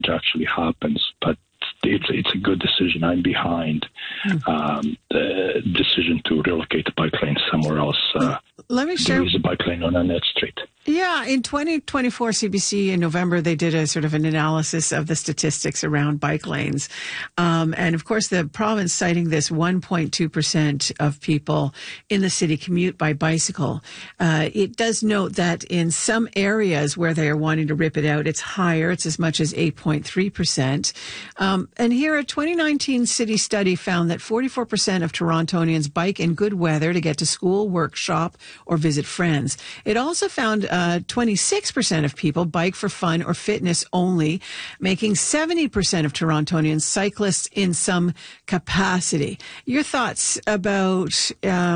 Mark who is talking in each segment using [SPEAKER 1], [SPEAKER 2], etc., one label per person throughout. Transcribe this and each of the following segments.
[SPEAKER 1] actually happens. But it's a good decision. I'm behind the decision to relocate the bike lane somewhere else.
[SPEAKER 2] Let me share.
[SPEAKER 1] There is a bike lane on Annette Street.
[SPEAKER 2] Yeah, in 2024 CBC in November, they did a sort of an analysis of the statistics around bike lanes. And of course, the province citing this 1.2% of people in the city commute by bicycle. It does note that in some areas where they are wanting to rip it out, it's higher. It's as much as 8.3%. And here a 2019 city study found that 44% of Torontonians bike in good weather to get to school, work, shop, or visit friends. It also found 26% of people bike for fun or fitness only, making 70% of Torontonians cyclists in some capacity. Your thoughts about,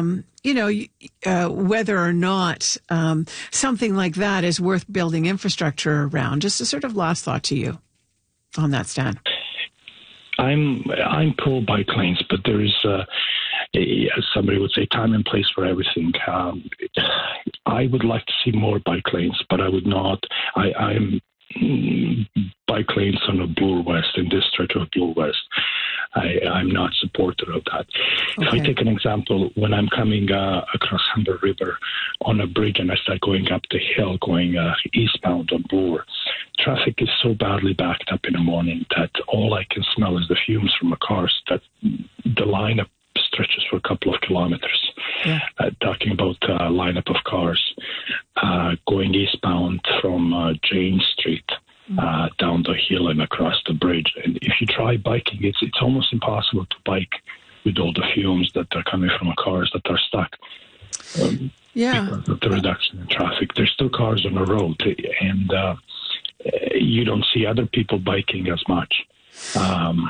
[SPEAKER 2] whether or not something like that is worth building infrastructure around? Just a sort of last thought to you on that, Stan.
[SPEAKER 1] I'm pro bike lanes, but there is, as somebody would say, time and place for everything. I would like to see more bike lanes, but I would not. I'm bike lanes on the Bloor West, in this stretch of Bloor West. I'm not supporter of that. Okay. If I take an example, when I'm coming across Humber River on a bridge and I start going up the hill, going eastbound on Bloor, traffic is so badly backed up in the morning that all I can smell is the fumes from the cars, that the lineup stretches for a couple of kilometers. Yeah. Talking about a lineup of cars going eastbound from Jane Street down the hill and across the bridge. And if you try biking, it's almost impossible to bike with all the fumes that are coming from cars that are stuck. Because of the reduction in traffic. There's still cars on the road, and you don't see other people biking as much. And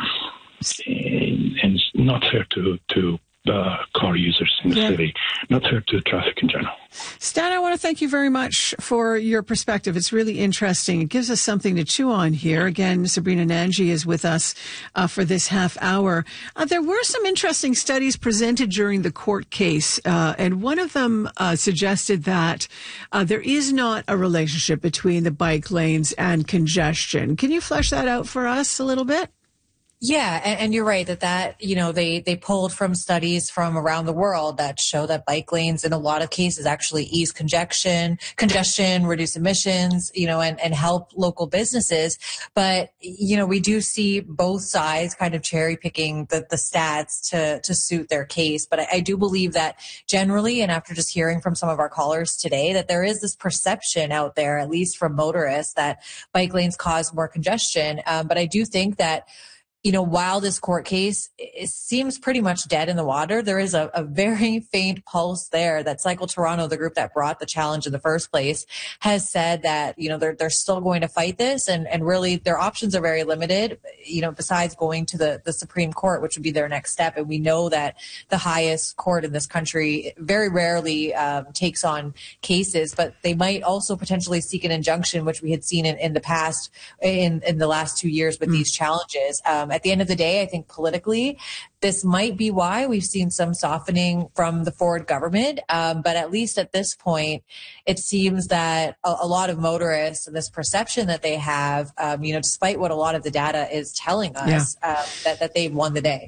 [SPEAKER 1] it's not fair to car users in the city, not fair to traffic in general.
[SPEAKER 2] Stan, I want to thank you very much for your perspective. It's really interesting. It gives us something to chew on here. Again, Sabrina Nanji is with us for this half hour. There were some interesting studies presented during the court case, and one of them suggested that there is not a relationship between the bike lanes and congestion. Can you flesh that out for us a little bit?
[SPEAKER 3] Yeah, and you're right that they pulled from studies from around the world that show that bike lanes in a lot of cases actually ease congestion, reduce emissions, and help local businesses. But, we do see both sides kind of cherry picking the stats to suit their case. But I do believe that generally, and after just hearing from some of our callers today, that there is this perception out there, at least from motorists, that bike lanes cause more congestion. But I do think that while this court case it seems pretty much dead in the water, there is a very faint pulse there that Cycle Toronto, the group that brought the challenge in the first place, has said that, they're still going to fight this and really their options are very limited, besides going to the Supreme Court, which would be their next step. And we know that the highest court in this country very rarely takes on cases, but they might also potentially seek an injunction, which we had seen in the past, in the last 2 years with these challenges. At the end of the day, I think politically, this might be why we've seen some softening from the Ford government. But at least at this point, it seems that a lot of motorists and this perception that they have, despite what a lot of the data is telling us, that they've won the day.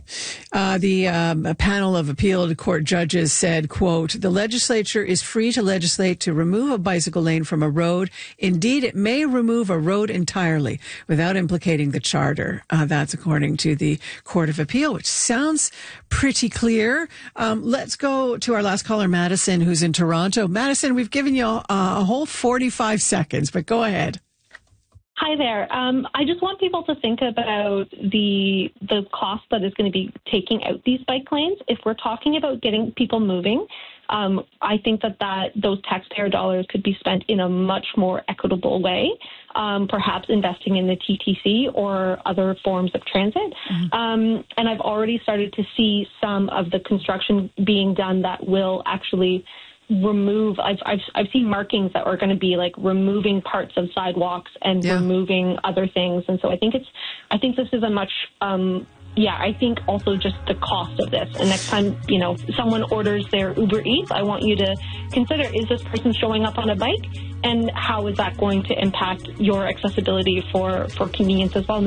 [SPEAKER 2] A panel of appeal court judges said, quote, "The legislature is free to legislate to remove a bicycle lane from a road. Indeed, it may remove a road entirely without implicating the charter." That's according to the Court of Appeal, which sounds pretty clear. Let's go to our last caller, Madison, who's in Toronto. Madison, we've given you a whole 45 seconds, but go ahead.
[SPEAKER 4] Hi there. I just want people to think about the cost that is going to be taking out these bike lanes. If we're talking about getting people moving, I think that those taxpayer dollars could be spent in a much more equitable way, perhaps investing in the TTC or other forms of transit. And I've already started to see some of the construction being done that will actually remove. I've seen markings that are going to be like removing parts of sidewalks and removing other things. And so I think this is a much I think also just the cost of this. And next time, someone orders their Uber Eats, I want you to consider, is this person showing up on a bike? And how is that going to impact your accessibility for convenience as well?